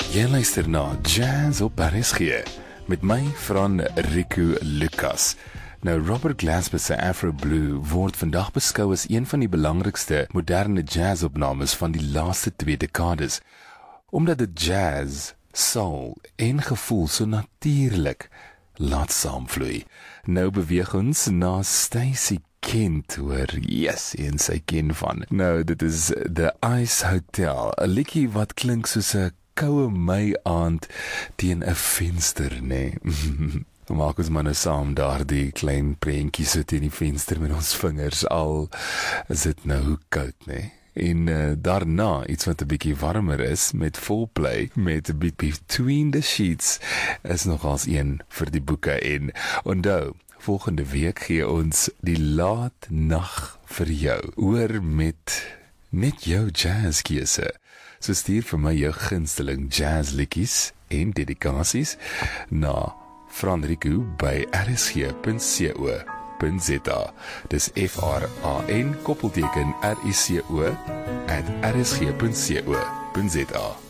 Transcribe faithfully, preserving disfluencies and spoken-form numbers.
Jy luister na Jazz op R S G met my van Rico Lucas. Nou, Robert Glasper se Afro Blue word vandag beskou as een van die belangrikste moderne jazzopnames van die laaste twee dekades, omdat dit jazz, soul en gevoel so natuurlik laat saamvloei. Nou beweeg ons na Stacey Kent, hoor, yes, en sy ken van. Nou, dit is The Ice Hotel, 'n liedjie wat klink soos 'n koue Mei aand teen 'n venster, nee. Maak ons maar nou saam daar die klein prentjie so teen die venster met ons vingers, al is dit nou hoe koud, nee. En uh, daarna iets wat 'n bietjie warmer is met foreplay, met Between the Sheets, is nogals een vir die boeke. En onthou, volgende week gee ons die laat nag vir jou, oor met net jou jazzkeuse. So stuur vir my jou gunsteling jazzliedjies en dedikasies na franrico by r s g punt co punt z a. Dis F R A N koppelteken R I C O at r s g punt co punt z a.